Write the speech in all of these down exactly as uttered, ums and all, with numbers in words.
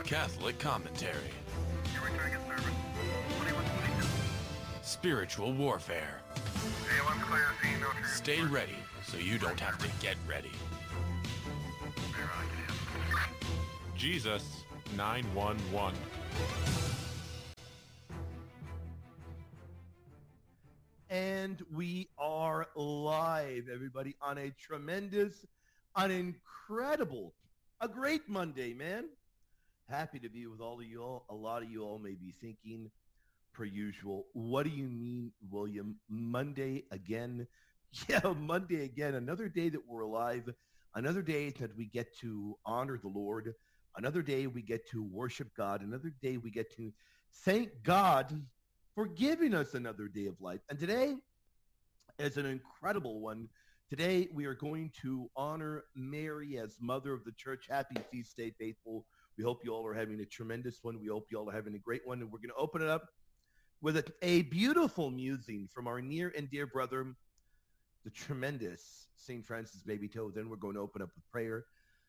Catholic commentary. Spiritual warfare. Stay ready so you don't have to get ready. Jesus nine one one. And we are live, everybody, on a tremendous, an incredible, a great Monday, man. Happy to be with all of you all. A lot of you all may be thinking, per usual, what do you mean, William? Monday again? Yeah, Monday again. Another day that we're alive. Another day that we get to honor the Lord. Another day we get to worship God. Another day we get to thank God for giving us another day of life. And today is an incredible one. Today we are going to honor Mary as Mother of the Church. Happy feast day, faithful. We hope you all are having a tremendous one. We hope you all are having a great one. And we're going to open it up with a, a beautiful musing from our near and dear brother, the tremendous Saint Francis Baby Toe. Then we're going to open up with prayer.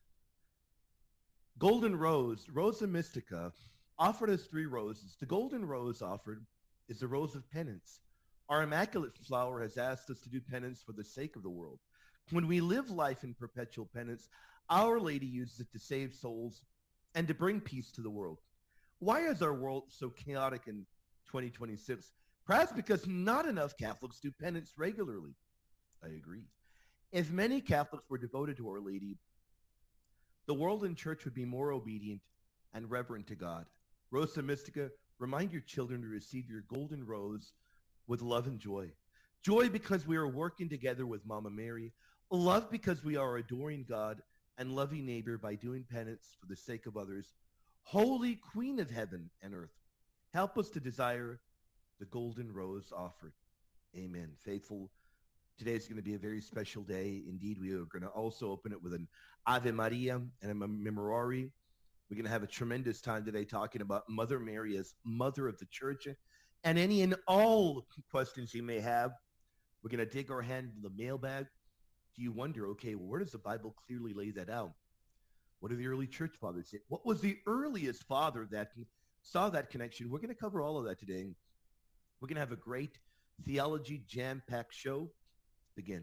Golden Rose, Rosa Mystica, offered us three roses. The golden rose offered is the rose of penance. Our immaculate flower has asked us to do penance for the sake of the world. When we live life in perpetual penance, Our Lady uses it to save souls and to bring peace to the world. Why is our world so chaotic in twenty twenty-six? Perhaps because not enough Catholics do penance regularly. I agree. If many Catholics were devoted to Our Lady, the world and church would be more obedient and reverent to God. Rosa Mystica, remind your children to receive your golden rose with love and joy. Joy because we are working together with Mama Mary. Love because we are adoring God and loving neighbor by doing penance for the sake of others. Holy Queen of heaven and earth, help us to desire the golden rose offered. Amen. Faithful, today is going to be a very special day. Indeed, we are going to also open it with an Ave Maria and a Memorare. We're going to have a tremendous time today talking about Mother Mary as Mother of the Church. And any and all questions you may have, we're going to dig our hand in the mailbag. Do you wonder, okay, well, where does the Bible clearly lay that out? What do the early church fathers say? What was the earliest father that saw that connection? We're going to cover all of that today. We're going to have a great theology jam-packed show. Begin.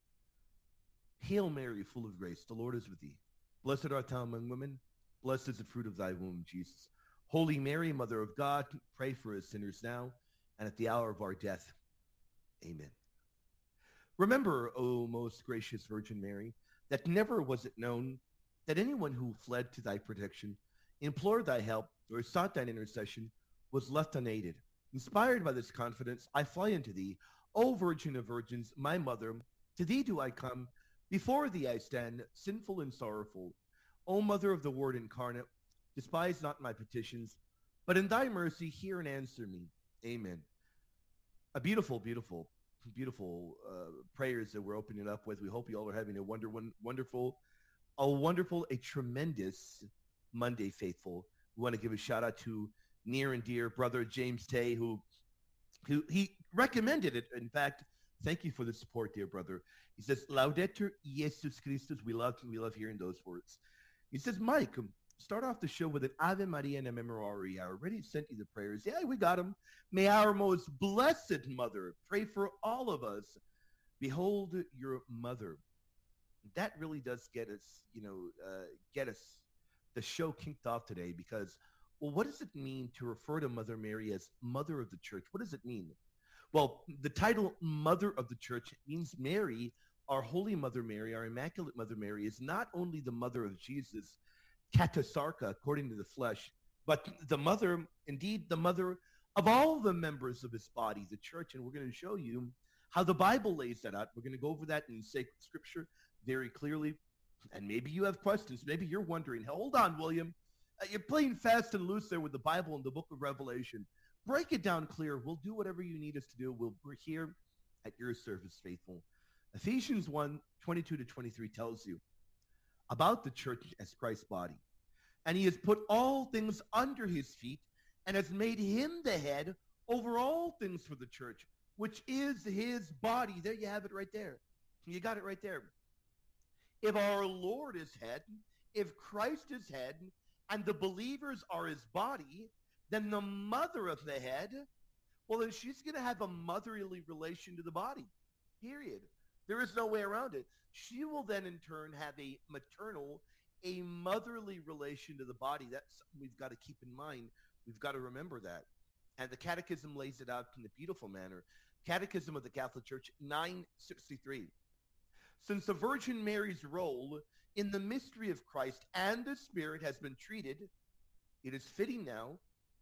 Hail Mary, full of grace, the Lord is with thee. Blessed art thou among women. Blessed is the fruit of thy womb, Jesus. Holy Mary, Mother of God, pray for us sinners now and at the hour of our death. Amen. Remember, O most gracious Virgin Mary, that never was it known that anyone who fled to thy protection, implored thy help, or sought thine intercession was left unaided. Inspired by this confidence, I fly unto thee, O Virgin of Virgins, my mother. To thee do I come. Before thee I stand, sinful and sorrowful. O Mother of the Word incarnate, despise not my petitions, but in thy mercy hear and answer me. Amen. A beautiful, beautiful, beautiful uh, prayers that we're opening up with. We hope you all are having a wonder, one, wonderful, a wonderful, a tremendous Monday, faithful. We want to give a shout out to near and dear brother James Tay, who, who he recommended it. In fact, thank you for the support, dear brother. He says, Laudetur Jesus Christus. We love, we love hearing those words. He says, Mike, start off the show with an Ave Maria and a Memorare. I already sent you the prayers. Yeah, we got them. May our most blessed mother pray for all of us. Behold your mother. That really does get us, you know, uh, get us the show kicked off today because, well, what does it mean to refer to Mother Mary as Mother of the Church? What does it mean? Well, the title Mother of the Church means Mary, our Holy Mother Mary, our Immaculate Mother Mary, is not only the mother of Jesus, katasarka, according to the flesh, but the mother, indeed, the mother of all the members of his body, the church. And we're going to show you how the Bible lays that out. We're going to go over that in sacred scripture very clearly. And maybe you have questions. Maybe you're wondering, hold on, William. Uh, you're playing fast and loose there with the Bible and the book of Revelation. Break it down clear. We'll do whatever you need us to do. We'll, we're here at your service, faithful. Ephesians one, twenty-two to twenty-three tells you about the church as Christ's body. And he has put all things under his feet and has made him the head over all things for the church, which is his body. There you have it right there. You got it right there. If our Lord is head, if Christ is head, and the believers are his body, then the mother of the head, well, then she's going to have a motherly relation to the body, period. There is no way around it. She will then in turn have a maternal, a motherly relation to the body. That's something we've got to keep in mind. We've got to remember that. And the Catechism lays it out in a beautiful manner. Catechism of the Catholic Church, nine sixty-three. Since the Virgin Mary's role in the mystery of Christ and the Spirit has been treated, it is fitting now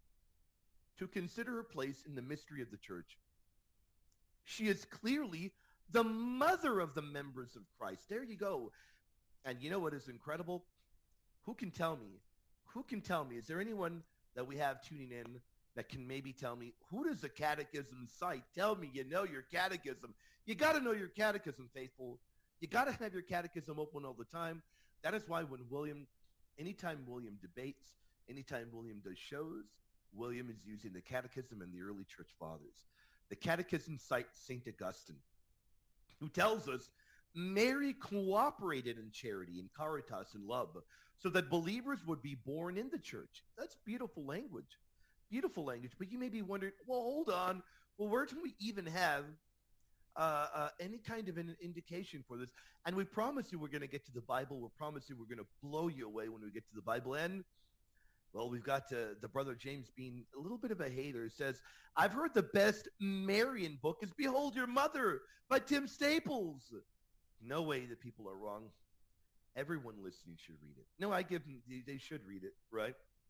to consider her place in the mystery of the Church. She is clearly the mother of the members of Christ. There you go. And you know what is incredible? Who can tell me? Who can tell me? Is there anyone that we have tuning in that can maybe tell me, who does the catechism cite? Tell me you know your catechism. You got to know your catechism, faithful. You got to have your catechism open all the time. That is why when William, anytime William debates, anytime William does shows, William is using the catechism and the early church fathers. The catechism cites Saint Augustine, who tells us Mary cooperated in charity, in caritas, in love, so that believers would be born in the church. That's beautiful language. Beautiful language. But you may be wondering, well, hold on. Well, where can we even have uh, uh, any kind of an indication for this? And we promise you we're going to get to the Bible. We promise you we're going to blow you away when we get to the Bible. And, well, we've got uh, the brother James being a little bit of a hater. Says, I've heard the best Marian book is Behold Your Mother by Tim Staples. No way that people are wrong. Everyone listening should read it. No, I give them, they should read it, right?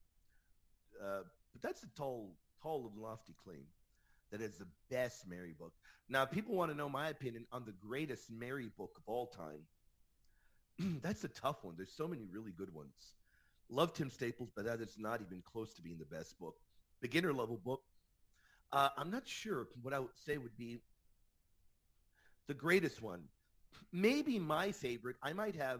Uh, but that's a tall, tall and lofty claim that it's the best Mary book. Now, people want to know my opinion on the greatest Mary book of all time. That's a tough one. There's so many really good ones. Love Tim Staples, but that is not even close to being the best book. Beginner level book. Uh, I'm not sure what I would say would be the greatest one. Maybe my favorite, I might have,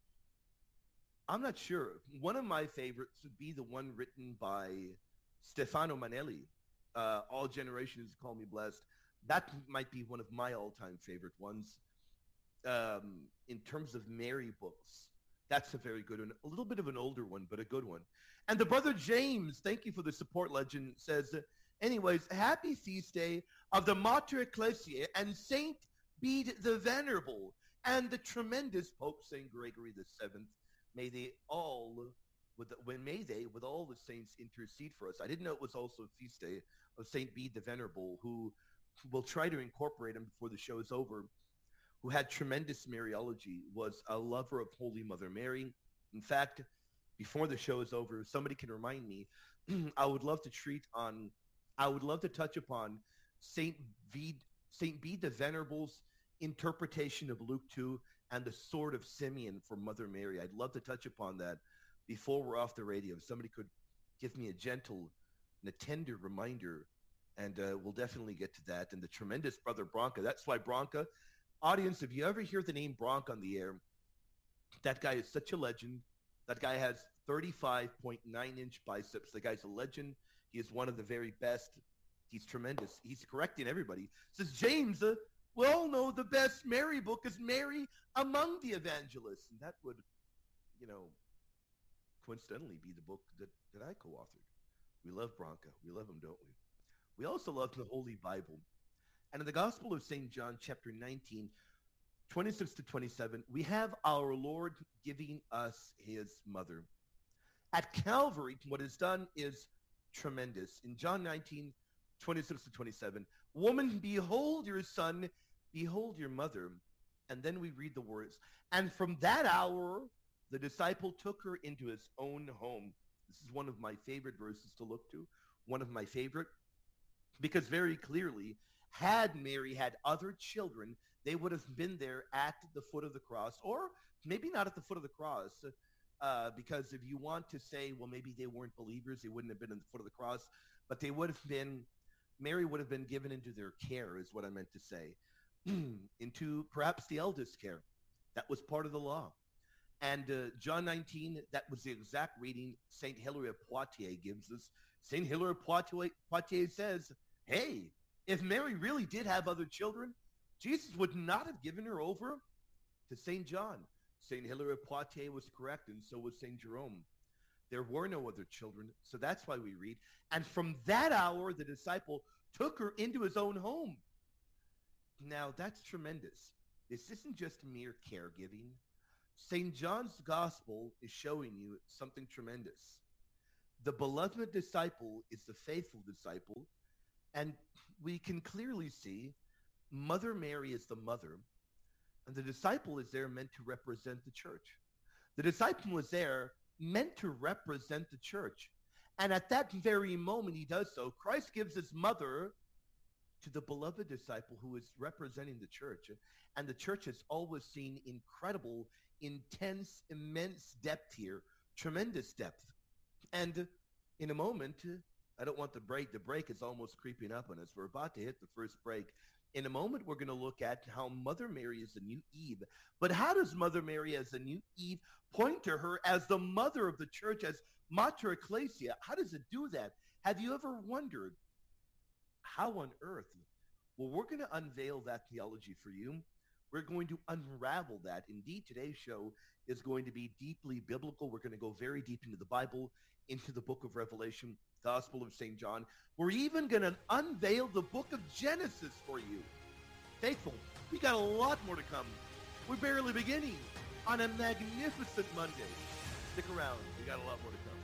I'm not sure. One of my favorites would be the one written by Stefano Manelli, uh, All Generations Call Me Blessed. That might be one of my all-time favorite ones. Um, in terms of Mary books, that's a very good one. A little bit of an older one, but a good one. And the brother James, thank you for the support, legend, says, anyways, happy feast day of the Mater Ecclesiae and Saint Bede the Venerable and the tremendous Pope Saint Gregory the Seventh. May they all, with the, when may they, with all the saints, intercede for us. I didn't know it was also a feast day of Saint Bede the Venerable, who will try to incorporate him before the show is over, who had tremendous Mariology, was a lover of Holy Mother Mary. In fact, before the show is over, if somebody can remind me, I would love to treat on, I would love to touch upon Saint Bede, Saint Bede the Venerable's interpretation of Luke two and the sword of Simeon for Mother Mary. I'd love to touch upon that before we're off the radio. If somebody could give me a gentle and a tender reminder, and uh, we'll definitely get to that. And the tremendous brother Bronca. That's why Bronca, audience, if you ever hear the name Bronca on the air, that guy is such a legend. That guy has thirty-five point nine inch biceps. The guy's a legend. He is one of the very best. He's tremendous. He's correcting everybody. Says James, uh, we all know the best Mary book is Mary Among the Evangelists. And that would, you know, coincidentally be the book that, that I co-authored. We love Bronca. We love him, don't we? We also love the Holy Bible. And in the Gospel of Saint John, chapter nineteen, twenty-six to twenty-seven, we have our Lord giving us his mother. At Calvary, what is done is tremendous. In John nineteen, twenty-six to twenty-seven, woman, behold your son, behold your mother. And then we read the words, and from that hour, the disciple took her into his own home. This is one of my favorite verses to look to, one of my favorite, because very clearly, had Mary had other children, they would have been there at the foot of the cross, or maybe not at the foot of the cross, uh, because if you want to say, well, maybe they weren't believers, they wouldn't have been at the foot of the cross, but they would have been, Mary would have been given into their care, is what I meant to say, into perhaps the eldest care. That was part of the law. And uh, John nineteen, that was the exact reading Saint Hilary of Poitiers gives us. Saint Hilary of Poitiers, Poitiers says, hey, if Mary really did have other children, Jesus would not have given her over to Saint John. Saint Hilary of Poitiers was correct, and so was Saint Jerome. There were no other children, so that's why we read, and from that hour the disciple took her into his own home. Now, that's tremendous. This isn't just mere caregiving. Saint John's Gospel is showing you something tremendous. The beloved disciple is the faithful disciple, and we can clearly see Mother Mary is the mother, and the disciple is there meant to represent the church. The disciple is there meant to represent the church. And at that very moment he does so. Christ gives his mother to the beloved disciple who is representing the church. And the church has always seen incredible, intense, immense depth here, tremendous depth. And in a moment, I don't want the break. The break is almost creeping up on us. We're about to hit the first break. In a moment, we're going to look at how Mother Mary is the new Eve. But how does Mother Mary as the new Eve point to her as the mother of the church, as Mater Ecclesia? How does it do that? Have you ever wondered how on earth? Well, we're going to unveil that theology for you. We're going to unravel that. Indeed, today's show is going to be deeply biblical. We're going to go very deep into the Bible, into the book of Revelation, Gospel of Saint John. We're even going to unveil the book of Genesis for you. Faithful, we got a lot more to come. We're barely beginning on a magnificent Monday. Stick around. We got a lot more to come.